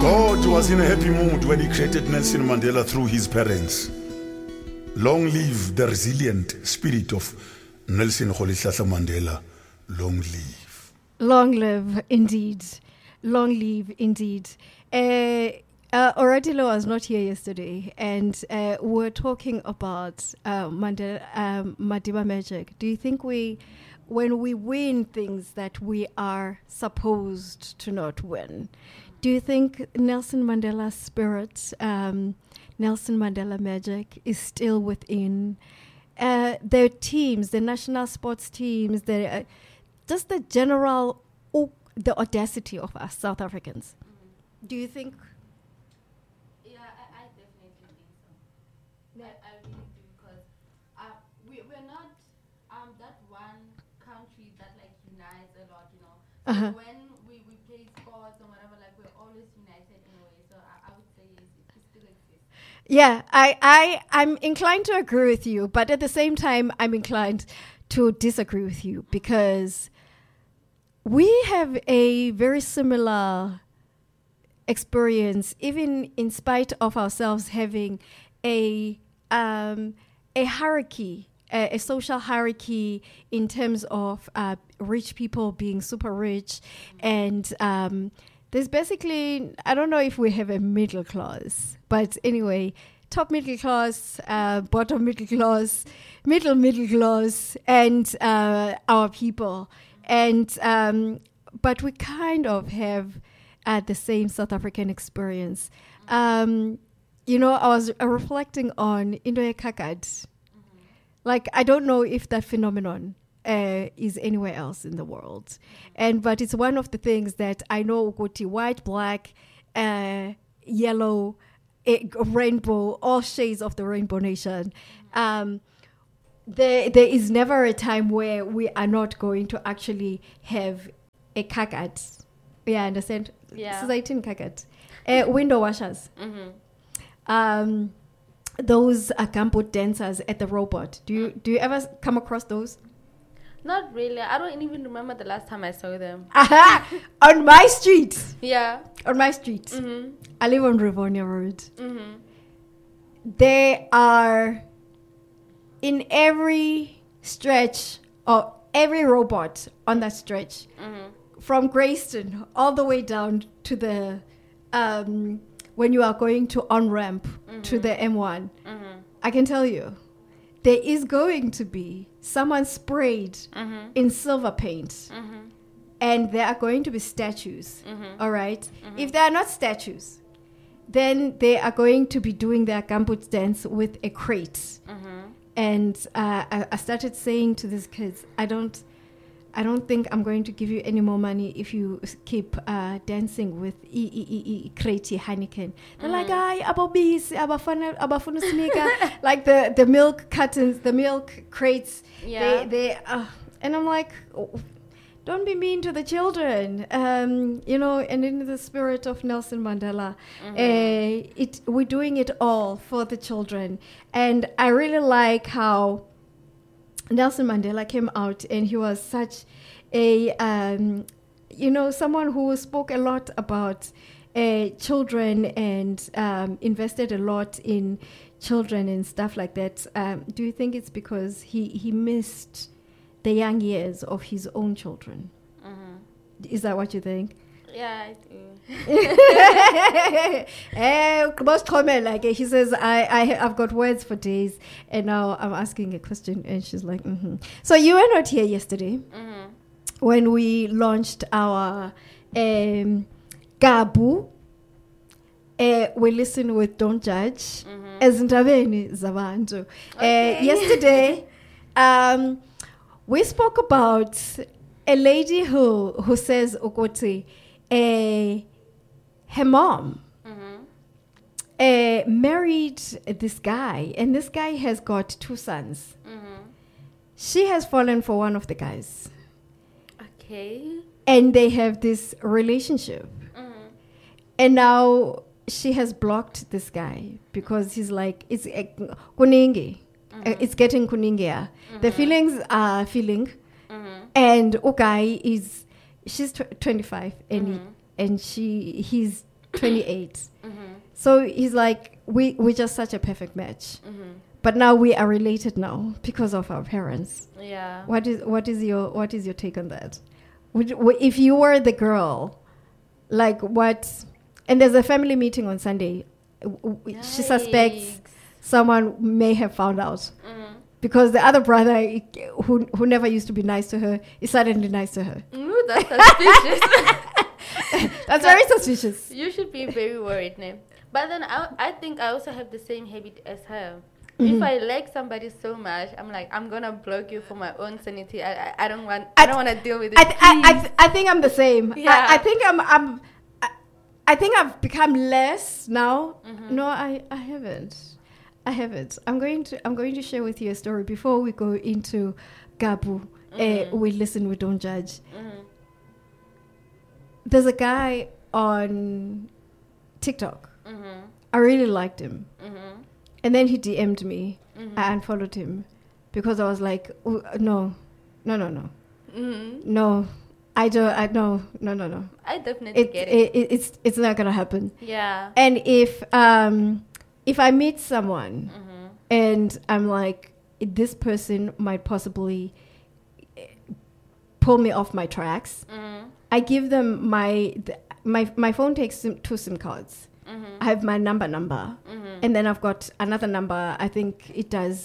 God was in a happy mood when he created Nelson Mandela through his parents. Long live the resilient spirit of Nelson Rolihlahla Mandela. Long live. Long live, indeed. Long live, indeed. Oratilo was not here yesterday, and we were talking about Madiba Magic. Do you think when we win things that we are supposed to not win, do you think Nelson Mandela's spirit, Nelson Mandela Magic, is still within their teams, the national sports teams, just the general, the audacity of us South Africans? Do you think? Yeah, I definitely think so. Yeah. I really do, because we're not that one country that like unites a lot, you know. Uh-huh. So when we play sports or whatever, like we're always united in a way. So I would say yes, it still exists. Yeah, I'm inclined to agree with you, but at the same time, I'm inclined to disagree with you, because we have a very similar experience, even in spite of ourselves having a hierarchy, a social hierarchy in terms of rich people being super rich, and there's basically, I don't know if we have a middle class, but anyway, top middle class, bottom middle class, middle class, and our people. And but we kind of have the same South African experience. You know, I was reflecting on Indoye Kakad. Like, I don't know if that phenomenon is anywhere else in the world. But it's one of the things that I know, Uguti, white, black, yellow, rainbow, all shades of the rainbow nation. There is never a time where we are not going to actually have a Kakad. Yeah, I understand. Yeah. Society Kakad. Window washers. Mm-hmm. Those gumboot dancers at the robot. Do you ever come across those? Not really. I don't even remember the last time I saw them. On my street. Yeah. On my street. Mm-hmm. I live on Rivonia Road. Mm-hmm. They are in every stretch, or every robot on that stretch, from Grayston all the way down to the when you are going to on-ramp to the M1. I can tell you, there is going to be someone sprayed in silver paint, and there are going to be statues, all right? If they are not statues, then they are going to be doing their gumboot dance with a crate. And I started saying to these kids, I don't think I'm going to give you any more money if you keep dancing with crate Heineken. They're like, abafuna sneaker, like the milk cartons, the milk crates. Yeah. They and I'm like, don't be mean to the children, you know. And in the spirit of Nelson Mandela, we're doing it all for the children. And I really like how Nelson Mandela came out, and he was such a, you know, someone who spoke a lot about children and invested a lot in children and stuff like that. Do you think it's because he missed the young years of his own children? Is that what you think? Yeah, I do. Most comment, like he says, I've got words for days, and now I'm asking a question, and she's like, So you were not here yesterday when we launched our Gabu. We listen with Don't Judge. Ezindabeni Zabantu. Yesterday, we spoke about a lady who says, Okoti, her mom married this guy, and this guy has got 2 sons. She has fallen for one of the guys. Okay. And they have this relationship. And now she has blocked this guy because he's like, it's kuningi. It's getting kuningia. The feelings are feeling. And Okai she's 25 and he's 28. So he's like, we're just such a perfect match. But now we are related now because of our parents. Yeah. What is your take on that? If you were the girl, like what? And there's a family meeting on Sunday. She suspects someone may have found out because the other brother, who never used to be nice to her, is suddenly nice to her. Ooh, that's suspicious. That's very suspicious. You should be very worried, Name. But then I think I also have the same habit as her. If I like somebody so much, I'm like, I'm gonna block you for my own sanity. I don't want to deal with it. I think I'm the same. Yeah. I think I've become less now. No, I haven't. I'm going to share with you a story before we go into Gabu. We listen, we don't judge. There's a guy on TikTok. I really liked him. And then he DM'd me. I unfollowed him because I was like, oh, no. No. I don't. No. I definitely get it. It's not gonna happen. Yeah. And if I meet someone and I'm like, this person might possibly pull me off my tracks, I give them my phone takes 2 SIM cards. I have my number, and then I've got another number. I think it does